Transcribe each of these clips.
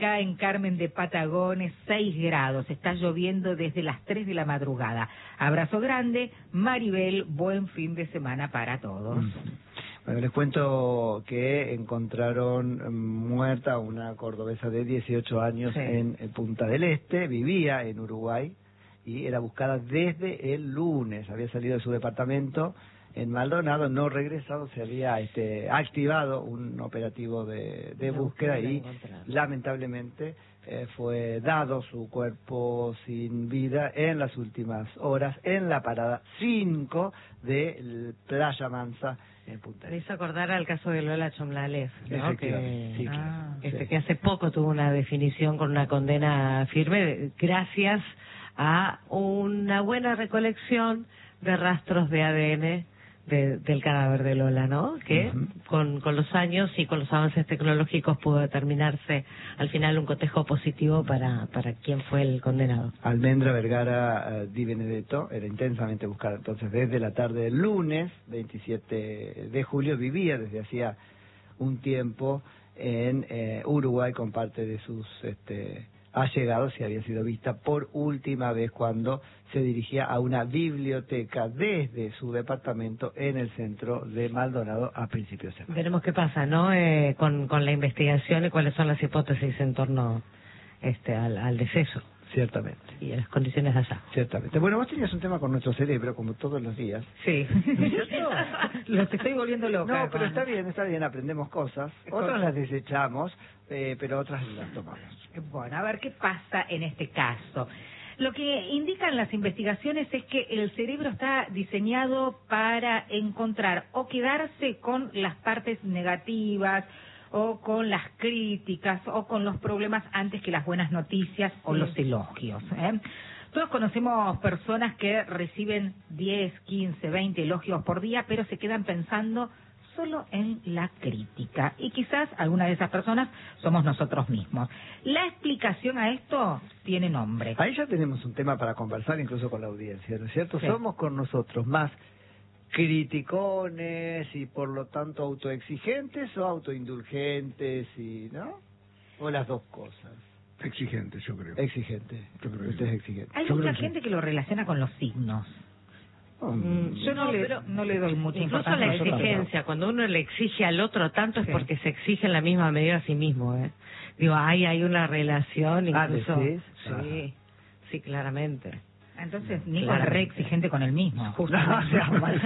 Acá en Carmen de Patagones, 6 grados. Está lloviendo desde las 3 de la madrugada. Abrazo grande. Maribel, buen fin de semana para todos. Bueno, les cuento que encontraron muerta una cordobesa de 18 años en Punta del Este. Vivía en Uruguay y era buscada desde el lunes. Había salido de su departamento en Maldonado, no regresado. Se había activado un operativo de búsqueda y lamentablemente fue dado su cuerpo sin vida en las últimas horas en la parada 5 de Playa Mansa en Punta del Este. Me hizo acordar al caso de Lola Chomlales, ¿no? Que hace poco tuvo una definición con una condena firme gracias a una buena recolección de rastros de ADN del cadáver de Lola, ¿no? Que con los años y con los avances tecnológicos pudo determinarse al final un cotejo positivo para quién fue el condenado. Almendra Vergara Di Benedetto era intensamente buscada entonces desde la tarde del lunes 27 de julio. Vivía desde hacía un tiempo en Uruguay con parte de sus allegados y había sido vista por última vez cuando se dirigía a una biblioteca desde su departamento en el centro de Maldonado a principios de semana. Veremos qué pasa, ¿no? Con la investigación y cuáles son las hipótesis en torno al deceso. Ciertamente. Y a las condiciones de allá. Ciertamente. Bueno, vos tenías un tema con nuestro cerebro, como todos los días. Sí. Lo te estoy volviendo loca. No, pero está bien, aprendemos cosas. Otras las desechamos, pero otras las tomamos. Bueno, a ver qué pasa en este caso. Lo que indican las investigaciones es que el cerebro está diseñado para encontrar o quedarse con las partes negativas o con las críticas o con los problemas antes que las buenas noticias o los elogios. Todos conocemos personas que reciben 10, 15, 20 elogios por día, pero se quedan pensando solo en la crítica. Y quizás alguna de esas personas somos nosotros mismos. La explicación a esto tiene nombre. Ahí ya tenemos un tema para conversar incluso con la audiencia, ¿no es cierto? Sí. Somos con nosotros más criticones y por lo tanto autoexigentes o autoindulgentes, ¿no? O las dos cosas. Exigente, yo creo. Exigente. Yo creo Usted es exigente. Hay mucha gente que lo relaciona con los signos. Yo no le doy mucha incluso importancia. La exigencia, cuando uno le exige al otro tanto es porque se exige en la misma medida a sí mismo, Digo, hay una relación incluso. Sí, claramente. Entonces, Nico es re exigente con él mismo. No seas mal.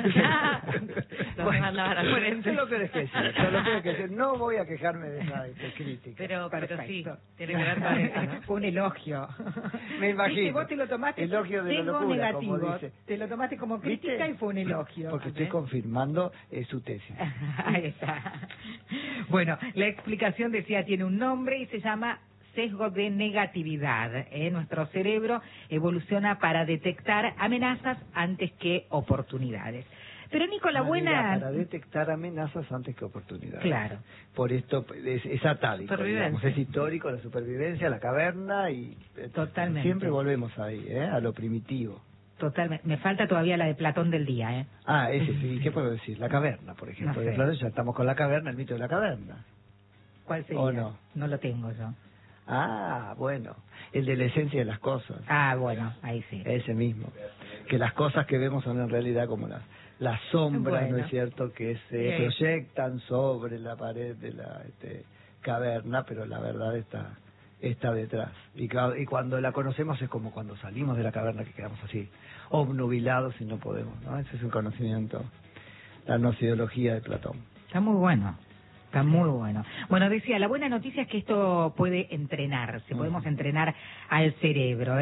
Bueno, lo que decir. No voy a quejarme de esa crítica. Pero sí, tiene que ver con eso, ¿no? Fue un elogio. Me imagino. ¿Viste? Vos te lo tomaste elogio de la locura, negativo. Como dice. Te lo tomaste como crítica. ¿Viste? Y fue un elogio. Porque estoy confirmando su tesis. Ahí está. Bueno, la explicación decía tiene un nombre y se llama sesgo de negatividad. Nuestro cerebro evoluciona para detectar amenazas antes que oportunidades. Pero Nico, la buena... Para detectar amenazas antes que oportunidades. Claro. Por esto es atávico, digamos, es histórico, la supervivencia, la caverna y... Totalmente. Siempre volvemos ahí, a lo primitivo. Totalmente. Me falta todavía la de Platón del día, ese sí. ¿Qué puedo decir? La caverna, por ejemplo. No sé. Claro, ya estamos con la caverna, el mito de la caverna. ¿Cuál sería? ¿O no? No lo tengo yo. Bueno, el de la esencia de las cosas. Bueno, ahí sí. Ese mismo. Que las cosas que vemos son en realidad como las sombras, ¿no es cierto?, que se proyectan sobre la pared de la caverna, pero la verdad está detrás. Y cuando la conocemos es como cuando salimos de la caverna, que quedamos así, obnubilados y no podemos, ¿no? Ese es un conocimiento, la nociología de Platón. Está muy bueno. Está muy bueno. Bueno, decía, la buena noticia es que esto puede entrenarse, podemos entrenar al cerebro,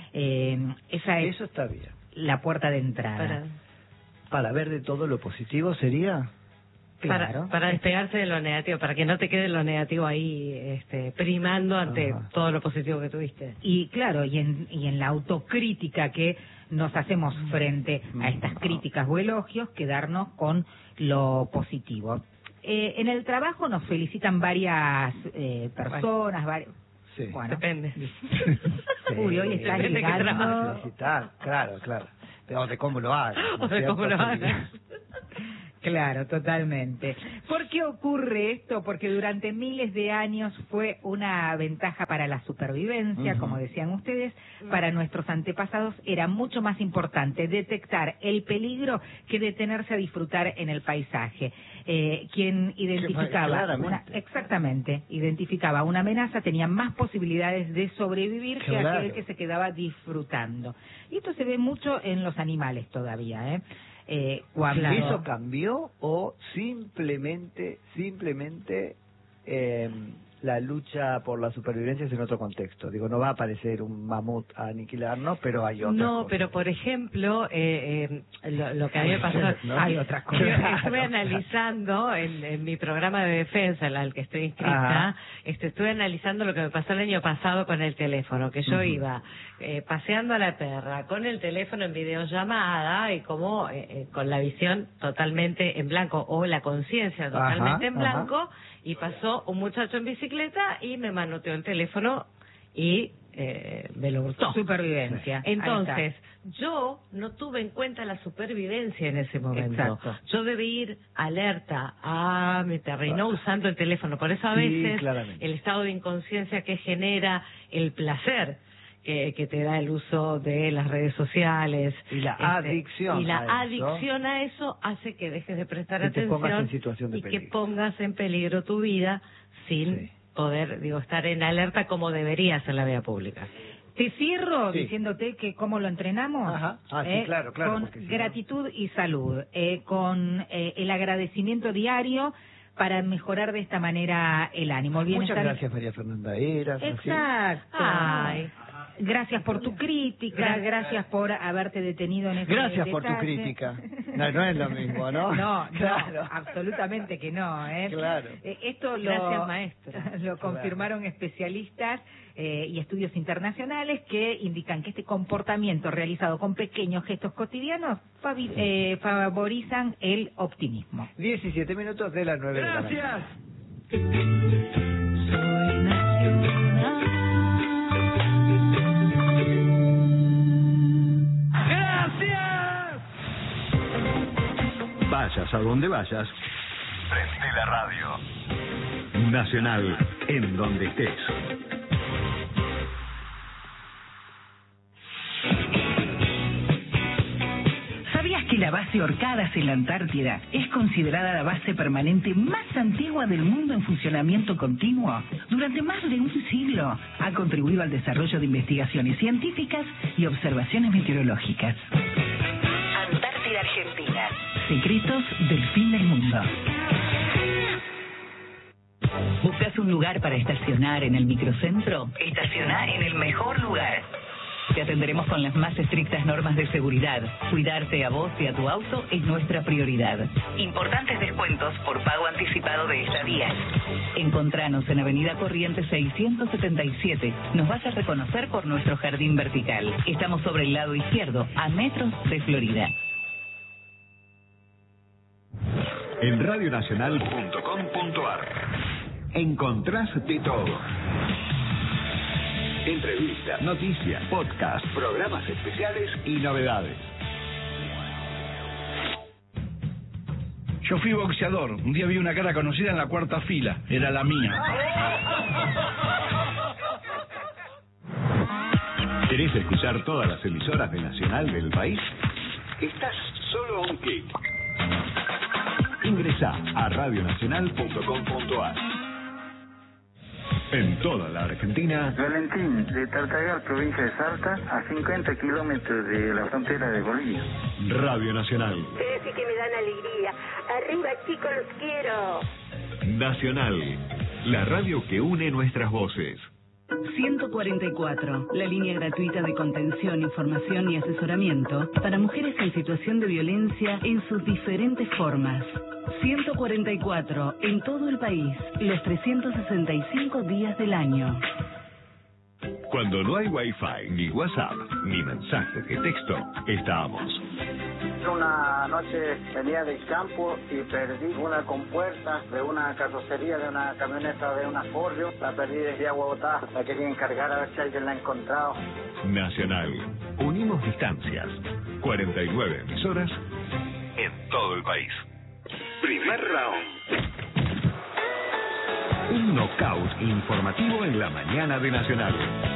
Esa es Eso está bien. la puerta de entrada. Para ver de todo lo positivo sería... Claro. Para despegarse de lo negativo, para que no te quede lo negativo ahí primando ante todo lo positivo que tuviste. Y claro, y en la autocrítica que nos hacemos frente a estas críticas o elogios, quedarnos con lo positivo. En el trabajo nos felicitan varias personas, Sí. Bueno, depende. Uy, hoy está llegando... Felicitar, claro. O de cómo lo hagas. O de cómo lo hagas. Claro, totalmente. ¿Por qué ocurre esto? Porque durante miles de años fue una ventaja para la supervivencia, como decían ustedes. Para nuestros antepasados era mucho más importante detectar el peligro que detenerse a disfrutar en el paisaje. Quien identificaba identificaba una amenaza tenía más posibilidades de sobrevivir que aquel que se quedaba disfrutando. Y esto se ve mucho en los animales todavía, cuando eso cambió o simplemente la lucha por la supervivencia es en otro contexto. Digo, no va a aparecer un mamut a aniquilarnos, pero hay otras cosas. Pero por ejemplo, lo que a mí me pasó, hay otras cosas. Yo estuve analizando en mi programa de defensa, al que estoy inscrita, estuve analizando lo que me pasó el año pasado con el teléfono, que yo iba paseando a la perra con el teléfono en videollamada y como con la visión totalmente en blanco o la conciencia totalmente en blanco, y pasó un muchacho en bicicleta y me manoteó el teléfono y me lo hurtó. Supervivencia. Entonces, yo no tuve en cuenta la supervivencia en ese momento. Exacto. Yo debí ir alerta a mi terreno usando el teléfono. Por eso a veces el estado de inconsciencia que genera el placer que te da el uso de las redes sociales y la adicción a eso hace que dejes de prestar atención pongas en situación de y peligro. que pongas en peligro tu vida sin poder, estar en alerta como deberías en la vía pública. Te cierro diciéndote que cómo lo entrenamos, claro, con gratitud y salud, con el agradecimiento diario para mejorar de esta manera el ánimo. Muchas gracias, María Fernanda Heras. Exacto. Gracias por tu crítica, gracias por haberte detenido en ese Gracias detalle. por tu crítica. No es lo mismo, ¿no? No, absolutamente que no. Claro. Esto Gracias, maestro. Lo confirmaron especialistas y estudios internacionales que indican que este comportamiento realizado con pequeños gestos cotidianos favorizan el optimismo. 17 minutos de las 9 de la mañana. Soy nacional. Vayas a donde vayas, prende la radio. Nacional, en donde estés. ¿Sabías que la base Orcadas en la Antártida es considerada la base permanente más antigua del mundo en funcionamiento continuo? Durante más de un siglo ha contribuido al desarrollo de investigaciones científicas y observaciones meteorológicas. Antártida Argentina. Secretos del fin del mundo. ¿Buscas un lugar para estacionar en el microcentro? Estaciona en el mejor lugar. Te atenderemos con las más estrictas normas de seguridad. Cuidarte a vos y a tu auto es nuestra prioridad. Importantes descuentos por pago anticipado de estadías. Encontranos en Avenida Corrientes 677. Nos vas a reconocer por nuestro jardín vertical. Estamos sobre el lado izquierdo, a metros de Florida. En radionacional.com.ar encontrás de todo. Entrevistas, noticias, podcasts, programas especiales y novedades. Yo fui boxeador. Un día vi una cara conocida en la cuarta fila. Era la mía. ¿Querés escuchar todas las emisoras de Nacional del país? Estás solo a un clic. Ingresá a radionacional.com.ar. En toda la Argentina. Valentín, de Tartagal, provincia de Salta, a 50 kilómetros de la frontera de Bolivia. Radio Nacional. Pero sí que me dan alegría. Arriba, chicos, los quiero. Nacional, la radio que une nuestras voces. 144, la línea gratuita de contención, información y asesoramiento para mujeres en situación de violencia en sus diferentes formas. 144, en todo el país, los 365 días del año. Cuando no hay Wi-Fi, ni WhatsApp, ni mensajes de texto, estamos. Una noche venía del campo y perdí una compuerta de una carrocería, de una camioneta, de una Ford. La perdí desde Agua Botada, la quería encargar a ver si alguien la ha encontrado. Nacional, unimos distancias. 49 emisoras en todo el país. Primer round. Un knockout informativo en la mañana de Nacional.